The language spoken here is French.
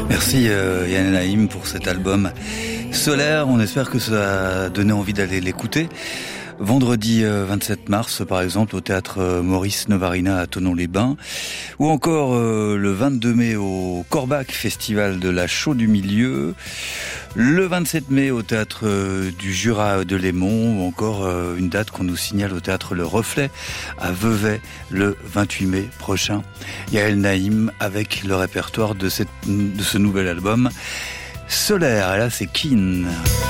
Merci Yael Naïm pour cet album Solaire. On espère que ça a donné envie d'aller l'écouter. Vendredi 27 mars, par exemple, au théâtre Maurice Novarina à Thonon-les-Bains, ou encore le 22 mai au Corbac, festival de la Chaux du Milieu, le 27 mai au théâtre du Jura de Lémont, ou encore une date qu'on nous signale au théâtre Le Reflet à Vevey le 28 mai prochain. Yael Naïm avec le répertoire de ce nouvel album Solaire. Et là, c'est Keane.